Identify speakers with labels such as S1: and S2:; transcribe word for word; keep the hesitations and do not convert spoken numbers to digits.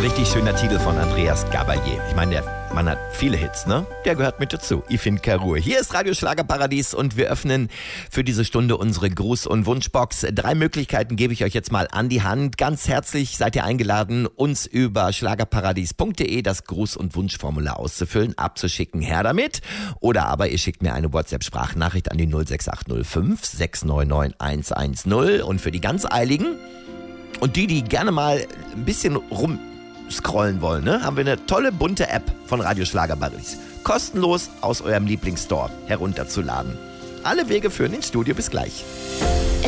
S1: richtig schöner Titel von Andreas Gabalier. Ich meine, der Mann hat viele Hits, ne? Der gehört mit dazu. Ich finde keine Ruhe. Hier ist Radio Schlagerparadies und wir öffnen für diese Stunde unsere Gruß- und Wunschbox. Drei Möglichkeiten gebe ich euch jetzt mal an die Hand. Ganz herzlich seid ihr eingeladen, uns über schlagerparadies punkt de das Gruß- und Wunschformular auszufüllen, abzuschicken. Her damit. Oder aber ihr schickt mir eine WhatsApp-Sprachnachricht an die null sechs acht null fünf sechs neun neun eins eins null. Und für die ganz Eiligen und die, die gerne mal ein bisschen rum scrollen wollen, ne? Haben wir eine tolle bunte App von Radio Schlagerparadies. Kostenlos aus eurem Lieblingsstore herunterzuladen. Alle Wege führen ins Studio. Bis gleich.